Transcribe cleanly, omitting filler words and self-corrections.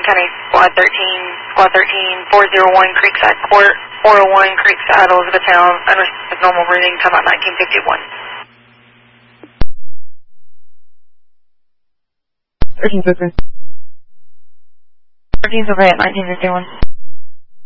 County Squad 13, 401 Creekside Court, 401 Creekside, Elizabethtown, unrestricted normal breathing, time out 1951. 13's okay at 1951.